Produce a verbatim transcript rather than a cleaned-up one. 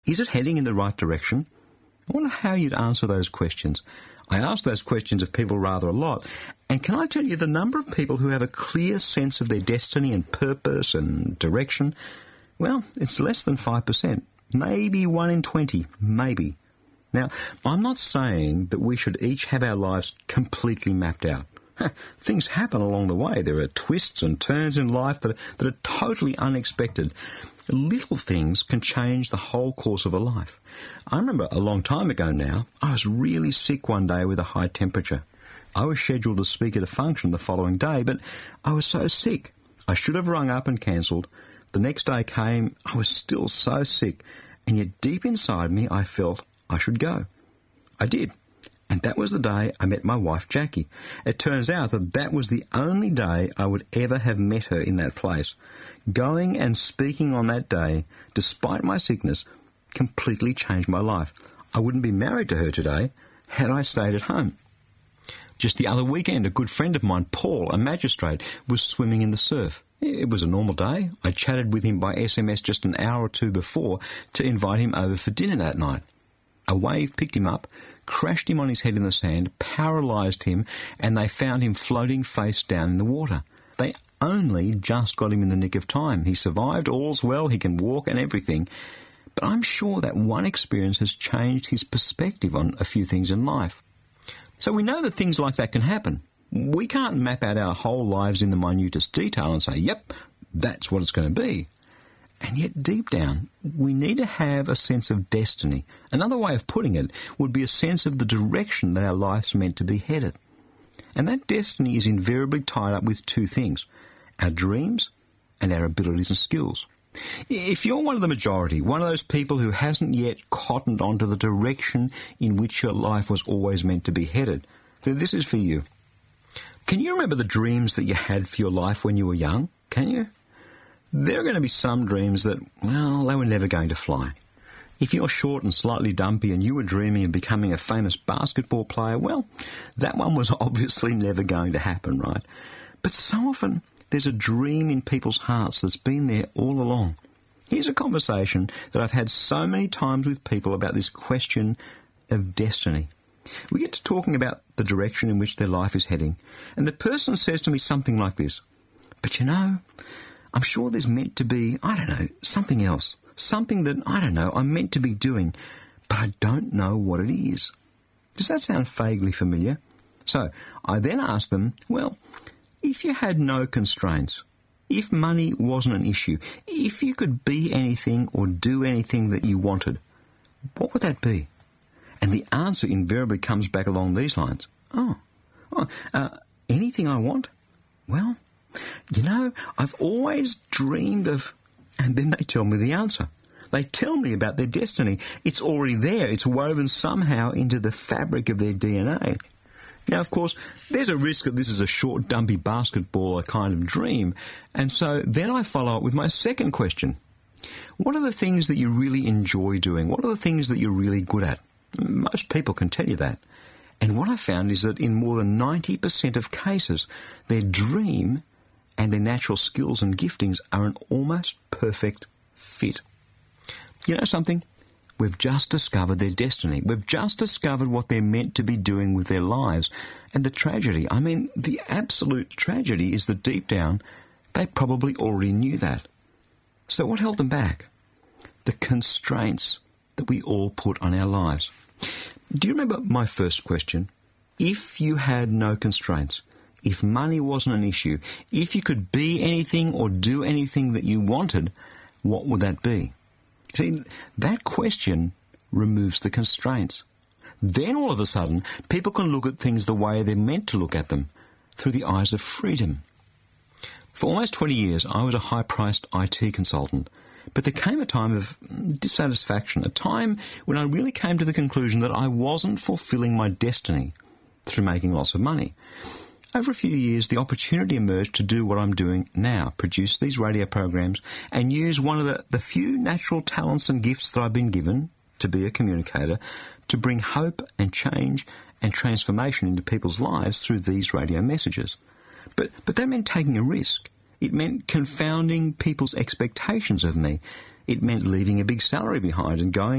Is it heading in the right direction? I wonder how you'd answer those questions. I ask those questions of people rather a lot, and can I tell you the number of people who have a clear sense of their destiny and purpose and direction? Well, it's less than five percent. Maybe one in twenty, maybe. Now, I'm not saying that we should each have our lives completely mapped out. Things happen along the way. There are twists and turns in life that are, that are totally unexpected. Little things can change the whole course of a life. I remember a long time ago now, I was really sick one day with a high temperature. I was scheduled to speak at a function the following day, but I was so sick. I should have rung up and cancelled. The next day came, I was still so sick, and yet deep inside me I felt I should go. I did. And that was the day I met my wife, Jackie. It turns out that that was the only day I would ever have met her in that place. Going and speaking on that day, despite my sickness, completely changed my life. I wouldn't be married to her today had I stayed at home. Just the other weekend, a good friend of mine, Paul, a magistrate, was swimming in the surf. It was a normal day. I chatted with him by S M S just an hour or two before to invite him over for dinner that night. A wave picked him up, crashed him on his head in the sand, paralysed him, and they found him floating face down in the water. They only just got him in the nick of time. He survived, all's well, he can walk and everything. But I'm sure that one experience has changed his perspective on a few things in life. So we know that things like that can happen. We can't map out our whole lives in the minutest detail and say, yep, that's what it's going to be. And yet deep down, we need to have a sense of destiny. Another way of putting it would be a sense of the direction that our life's meant to be headed. And that destiny is invariably tied up with two things, our dreams and our abilities and skills. If you're one of the majority, one of those people who hasn't yet cottoned onto the direction in which your life was always meant to be headed, then this is for you. Can you remember the dreams that you had for your life when you were young? Can you? There are going to be some dreams that, well, they were never going to fly. If you're short and slightly dumpy and you were dreaming of becoming a famous basketball player, well, that one was obviously never going to happen, right? But so often there's a dream in people's hearts that's been there all along. Here's a conversation that I've had so many times with people about this question of destiny. We get to talking about the direction in which their life is heading, and the person says to me something like this, but you know, I'm sure there's meant to be, I don't know, something else. Something that, I don't know, I'm meant to be doing, but I don't know what it is. Does that sound vaguely familiar? So I then ask them, well, if you had no constraints, if money wasn't an issue, if you could be anything or do anything that you wanted, what would that be? And the answer invariably comes back along these lines. Oh, oh uh, anything I want? Well, you know, I've always dreamed of... And then they tell me the answer. They tell me about their destiny. It's already there. It's woven somehow into the fabric of their D N A. Now, of course, there's a risk that this is a short, dumpy basketballer kind of dream. And so then I follow up with my second question. What are the things that you really enjoy doing? What are the things that you're really good at? Most people can tell you that. And what I found is that in more than ninety percent of cases, their dream and their natural skills and giftings are an almost perfect fit. You know something? We've just discovered their destiny. We've just discovered what they're meant to be doing with their lives. And the tragedy, I mean, the absolute tragedy is that deep down, they probably already knew that. So what held them back? The constraints that we all put on our lives. Do you remember my first question? If you had no constraints, if money wasn't an issue, if you could be anything or do anything that you wanted, what would that be? See, that question removes the constraints. Then all of a sudden, people can look at things the way they're meant to look at them, through the eyes of freedom. For almost twenty years, I was a high-priced I T consultant, but there came a time of dissatisfaction, a time when I really came to the conclusion that I wasn't fulfilling my destiny through making lots of money. Over a few years, the opportunity emerged to do what I'm doing now, produce these radio programs and use one of the, the few natural talents and gifts that I've been given to be a communicator to bring hope and change and transformation into people's lives through these radio messages. But, but that meant taking a risk. It meant confounding people's expectations of me. it meant leaving a big salary behind and going